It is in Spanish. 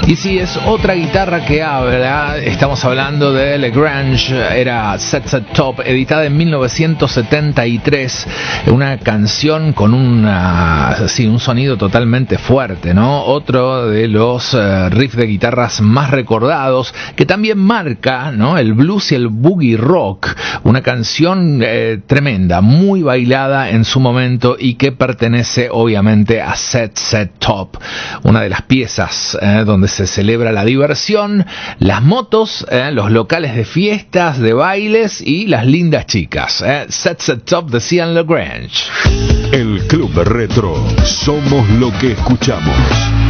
Y si es otra guitarra que habla, estamos hablando de Le Grange, era Set Set Top, editada en 1973, una canción con un sonido totalmente fuerte, ¿no? Otro de los riffs de guitarras más recordados, que también marca, ¿no?, el blues y el boogie rock, una canción tremenda, muy bailada en su momento y que pertenece obviamente a Set Set Top, una de las piezas donde se celebra la diversión, las motos, los locales de fiestas, de bailes y las lindas chicas. Set Set Top de Cian Le Grange. El Club Retro, somos lo que escuchamos.